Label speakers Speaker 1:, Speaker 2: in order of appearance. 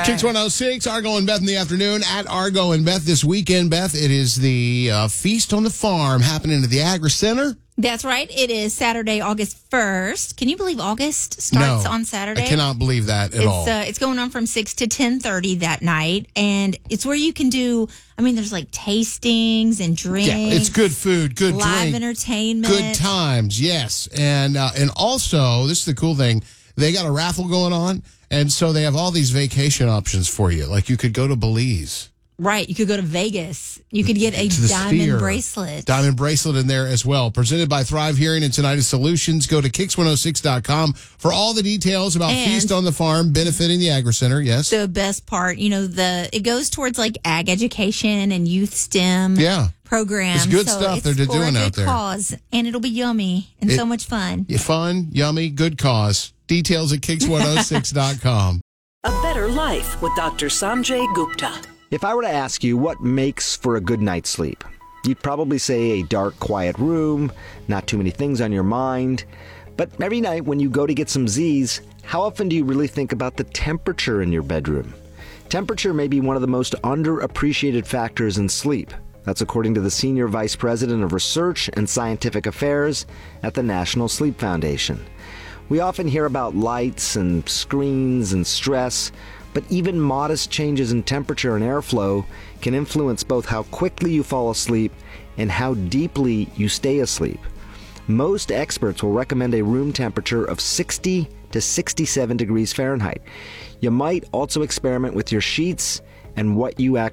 Speaker 1: Kicks 106, Argo and Beth in the afternoon. At Argo and Beth this weekend, Beth, it is the Feast on the Farm happening at the Agri Center.
Speaker 2: That's right. It is Saturday, August 1st. Can you believe August starts on Saturday?
Speaker 1: I cannot believe that at all.
Speaker 2: It's going on from 6 to 10:30 that night. And it's where you can do, there's like tastings and drinks.
Speaker 1: Yeah, it's good food, good
Speaker 2: live
Speaker 1: drink,
Speaker 2: entertainment.
Speaker 1: good times, yes. And also, this is the cool thing, they got a raffle going on. And so they have all these vacation options for you. Like you could go to Belize.
Speaker 2: Right. You could go to Vegas. You could get a diamond bracelet.
Speaker 1: Diamond bracelet in there as well. Presented by Thrive Hearing and Tinnitus Solutions. Go to Kicks106.com for all the details about Feast on the Farm benefiting the Agri Center. Yes.
Speaker 2: The best part, it goes towards like ag education and youth STEM programs.
Speaker 1: It's good stuff they're doing out there.
Speaker 2: Cause, and it'll be yummy and so much fun.
Speaker 1: Fun, yummy, good cause. Details at Kicks106.com.
Speaker 3: A Better Life with Dr. Sanjay Gupta.
Speaker 4: If I were to ask you what makes for a good night's sleep, you'd probably say a dark, quiet room, not too many things on your mind. But every night when you go to get some Z's, how often do you really think about the temperature in your bedroom? Temperature may be one of the most underappreciated factors in sleep. That's according to the Senior Vice President of Research and Scientific Affairs at the National Sleep Foundation. We often hear about lights and screens and stress, but even modest changes in temperature and airflow can influence both how quickly you fall asleep and how deeply you stay asleep. Most experts will recommend a room temperature of 60 to 67 degrees Fahrenheit. You might also experiment with your sheets and what you actually